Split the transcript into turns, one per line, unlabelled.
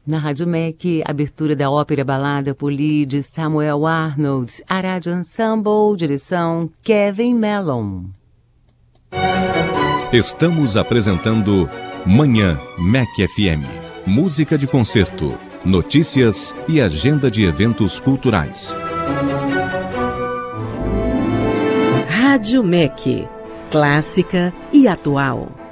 Na Rádio MEC, abertura da ópera balada por Lee de Samuel Arnold, Arad Ensemble, direção Kevin Mellon.
Estamos apresentando Manhã MEC FM. Música de concerto, notícias e agenda de eventos culturais.
Rádio MEC, clássica e atual.